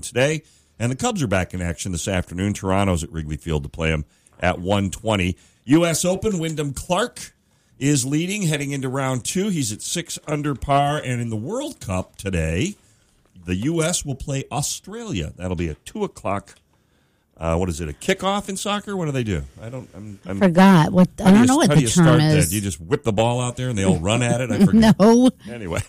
today. And the Cubs are back in action this afternoon. Toronto's at Wrigley Field to play them at 1:20. U.S. Open, Wyndham Clark is leading heading into round 2. He's at 6 under par. And in the World Cup today, the U.S. will play Australia. That'll be at 2 o'clock. What is it, a kickoff in soccer? What do they do? I forgot. I don't know what the term is. Do you just whip the ball out there and they all run at it? I forget. No. Anyway,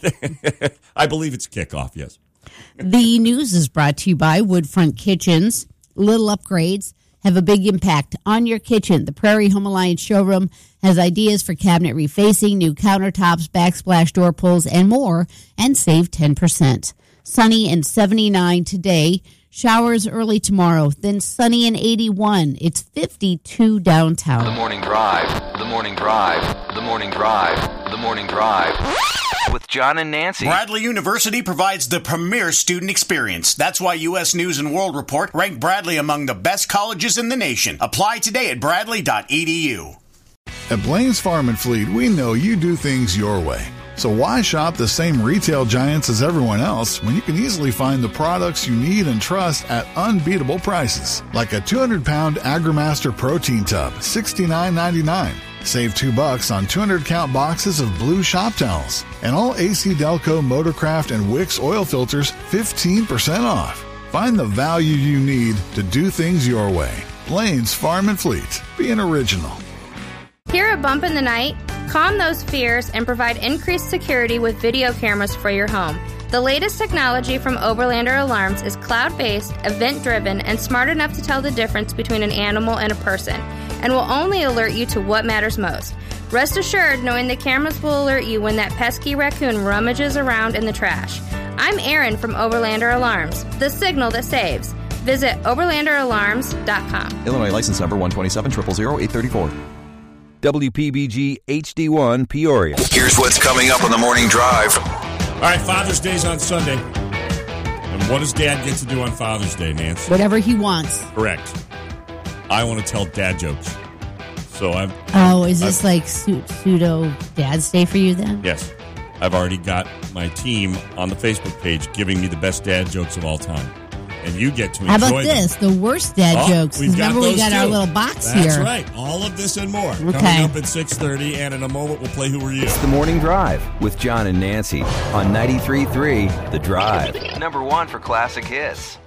I believe it's kickoff, yes. The news is brought to you by Woodfront Kitchens. Little upgrades have a big impact on your kitchen. The Prairie Home Alliance showroom has ideas for cabinet refacing, new countertops, backsplash door pulls, and more, and save 10%. Sunny and 79 today. Showers early tomorrow, then sunny and 81. It's 52 downtown. The Morning Drive, The Morning Drive, The Morning Drive, The Morning Drive. With John and Nancy. Bradley University provides the premier student experience. That's why U.S. News & World Report ranked Bradley among the best colleges in the nation. Apply today at bradley.edu. At Blaine's Farm and Fleet, we know you do things your way. So why shop the same retail giants as everyone else when you can easily find the products you need and trust at unbeatable prices? Like a 200-pound AgriMaster protein tub, $69.99. Save $2 on 200-count boxes of blue shop towels. And all AC Delco, Motorcraft, and Wix oil filters, 15% off. Find the value you need to do things your way. Blaine's Farm and Fleet. Be an original. Hear a bump in the night? Calm those fears and provide increased security with video cameras for your home. The latest technology from Oberlander Alarms is cloud-based, event-driven, and smart enough to tell the difference between an animal and a person, and will only alert you to what matters most. Rest assured knowing the cameras will alert you when that pesky raccoon rummages around in the trash. I'm Erin from Oberlander Alarms, the signal that saves. Visit OberlanderAlarms.com. Illinois license number 127-000-834. WPBG HD1 Peoria. Here's what's coming up on the Morning Drive. All right, Father's Day's on Sunday. And what does Dad get to do on Father's Day, Nancy? Whatever he wants. Correct. I want to tell dad jokes. So is this like pseudo Dad's Day for you then? Yes. I've already got my team on the Facebook page giving me the best dad jokes of all time. And you get to enjoy them. How about this? The worst dad jokes. Remember we got our little box here. That's right. All of this and more. Okay. Coming up at 6:30, and in a moment we'll play Who Are You? It's the Morning Drive with John and Nancy on 93.3 The Drive. Number 1 for classic hits.